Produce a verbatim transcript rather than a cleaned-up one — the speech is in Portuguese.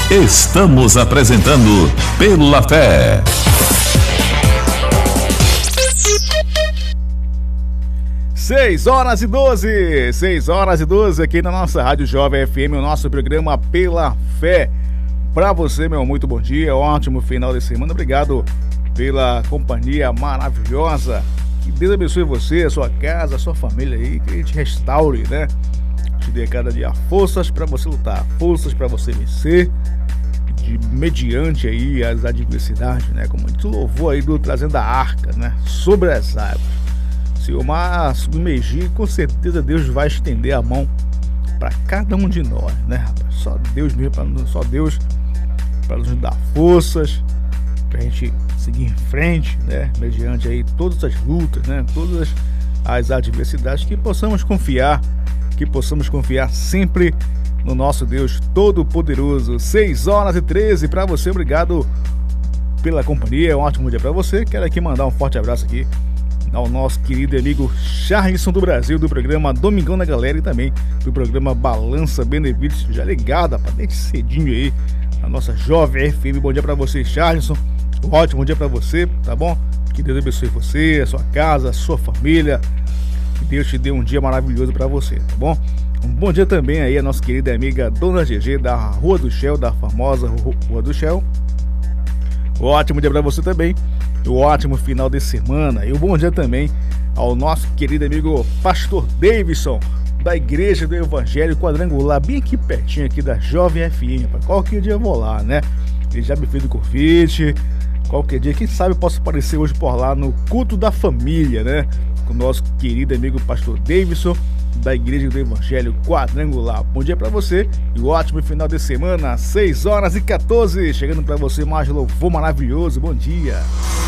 Estamos apresentando Pela Fé. seis horas e doze, seis horas e doze aqui na nossa Rádio Jovem F M, o nosso programa Pela Fé. Para você, meu muito bom dia, ótimo final de semana, obrigado pela companhia maravilhosa. Que Deus abençoe você, a sua casa, a sua família aí, que Ele te restaure, né? Te dê cada dia forças para você lutar, forças para você vencer, de, mediante aí as adversidades, né? Como a gente louvou aí do trazendo a arca, né? Sobre as águas. Se o mar submergir, com certeza Deus vai estender a mão para cada um de nós, né, rapaz? Só Deus mesmo, só Deus para nos dar forças, para a gente seguir em frente, né? Mediante aí todas as lutas, né? Todas as adversidades, que possamos confiar, que possamos confiar sempre no nosso Deus Todo-Poderoso. seis horas e treze para você, obrigado pela companhia, um ótimo dia para você. Quero aqui mandar um forte abraço aqui ao nosso querido amigo Charlison do Brasil, do programa Domingão da Galera, e também do programa Balança Benevides, já ligado, rapaz, desde cedinho aí, na nossa Jovem F M. Bom dia pra você, Charlison, um ótimo dia pra você, tá bom? Que Deus abençoe você, a sua casa, a sua família, que Deus te dê um dia maravilhoso pra você, tá bom? Um bom dia também aí a nossa querida amiga Dona G G, da Rua do Shell, da famosa Rua do Shell. Um ótimo dia pra você também. Um ótimo final de semana. E um bom dia também ao nosso querido amigo Pastor Davidson, da Igreja do Evangelho Quadrangular, bem aqui pertinho aqui da Jovem F M. Qualquer dia eu vou lá, né? Ele já me fez o convite. Qualquer dia, quem sabe, eu posso aparecer hoje por lá no culto da família, né? Com o nosso querido amigo Pastor Davidson, da Igreja do Evangelho Quadrangular. Bom dia pra você e um ótimo final de semana. seis horas e quatorze, chegando pra você mais louvor maravilhoso. Bom dia.